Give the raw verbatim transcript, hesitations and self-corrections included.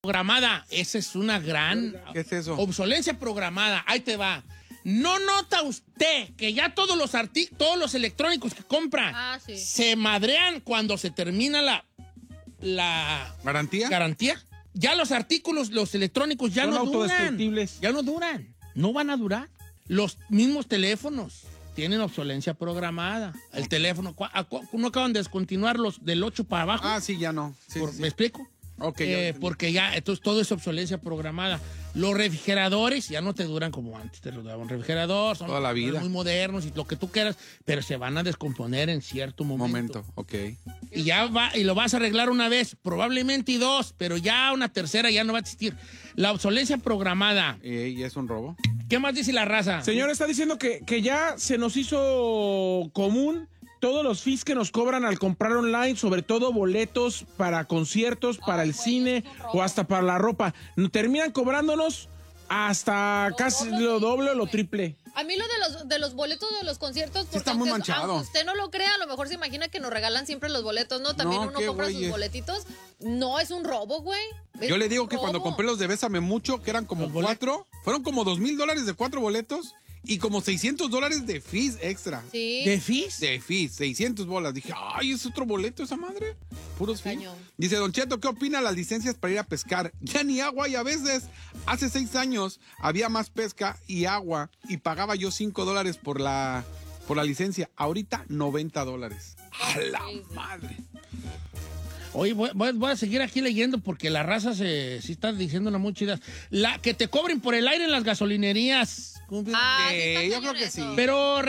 programada. Esa es una gran... ¿Qué es eso? Obsolencia programada. Ahí te va. ¿No nota usted que ya todos los arti- todos los electrónicos que compra Ah, sí. se madrean cuando se termina la, la ¿Garantía? garantía? Ya los artículos, los electrónicos ya Son no duran. autodestructibles. Ya no duran. No van a durar. Los mismos teléfonos tienen obsolencia programada. El teléfono, ¿cu- a- cu- ¿no acaban de descontinuar los del ocho para abajo? Ah, sí, ya no. Sí, Por- sí, sí. ¿Me explico? Ok, ya Eh, entendí. porque ya, entonces todo es obsolencia programada. Los refrigeradores ya no te duran como antes te lo daba un refrigerador. Son Toda la vida. muy modernos y lo que tú quieras, pero se van a descomponer en cierto momento. Momento, ok. Y ya va, y lo vas a arreglar una vez, probablemente y dos, pero ya una tercera ya no va a existir. La obsolencia programada. ¿Y es un robo? ¿Qué más dice la raza? Señor, está diciendo que, que ya se nos hizo común todos los fees que nos cobran al comprar online, sobre todo boletos para conciertos, para el cine o hasta para la ropa. Terminan cobrándonos hasta casi lo doble o lo triple. A mí lo de los, de los boletos de los conciertos, porque está muy aunque- manchado. aunque usted no lo crea, a lo mejor se imagina que nos regalan siempre los boletos, ¿no? También No, uno qué compra sus güeyes. boletitos. No, es un robo, güey. Es Yo le un digo que cuando robo. compré los de Bésame Mucho, que eran como Los boletos. cuatro, fueron como dos mil dólares de cuatro boletos y como seiscientos dólares de fees extra. Sí. ¿De fees? De fees, seiscientos bolas. Dije, ay, ¿es otro boleto esa madre? Puros fees. Cañón. Dice, Don Cheto, ¿qué opina las licencias para ir a pescar? Ya ni agua hay a veces. Hace seis años había más pesca y agua y pagaba yo cinco dólares por la, por la licencia. Ahorita noventa dólares. ¡A la madre! Oye, voy, voy- voy a seguir aquí leyendo porque la raza se sí está diciendo una muy chida. La que te cobren por el aire en las gasolinerías. ¿Cómo ves? Ah, sí Eh, está yo cañón creo que eso. sí. Pero